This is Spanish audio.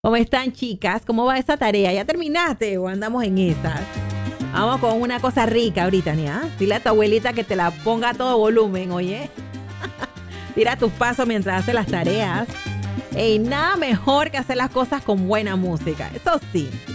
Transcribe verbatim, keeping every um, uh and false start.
¿Cómo están, chicas? ¿Cómo va esa tarea? ¿Ya terminaste o andamos en esas? Vamos con una cosa rica ahorita, ¿ya? Dile a tu abuelita que te la ponga a todo volumen, oye. Tira tus pasos mientras hace las tareas. Ey, nada mejor que hacer las cosas con buena música. Eso sí.